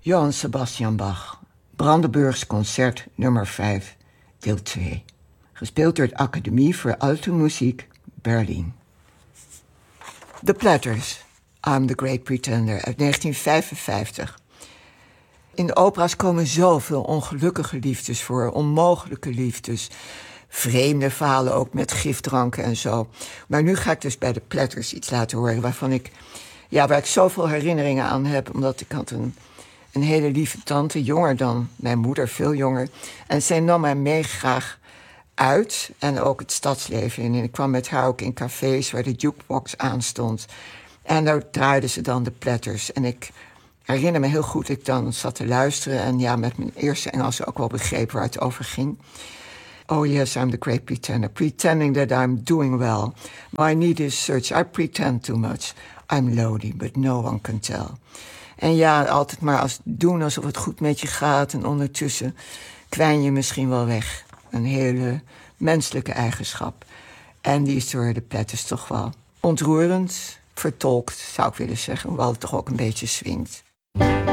Johann Sebastian Bach, Brandenburgs Concert nummer 5, deel 2. Gespeeld door de Academie voor Alte Muziek, Berlin. The Platters, I'm the Great Pretender, uit 1955. In de opera's komen zoveel ongelukkige liefdes voor, onmogelijke liefdes. Vreemde verhalen ook met gifdranken en zo. Maar nu ga ik dus bij de Platters iets laten horen waar ik zoveel herinneringen aan heb. Omdat ik had een hele lieve tante, jonger dan mijn moeder, veel jonger. En zij nam mij mee graag uit en ook het stadsleven in. En ik kwam met haar ook in cafés waar de jukebox aanstond. En daar draaiden ze dan de Platters. En ik herinner me heel goed dat ik dan zat te luisteren en met mijn eerste Engels ook wel begreep waar het over ging. Oh yes, I'm the great pretender, pretending that I'm doing well. My need is such, I pretend too much. I'm lonely, but no one can tell. En altijd maar doen alsof het goed met je gaat en ondertussen kwijn je misschien wel weg. Een hele menselijke eigenschap. En die is door de Platters toch wel ontroerend vertolkt, zou ik willen zeggen. Hoewel het toch ook een beetje swingt.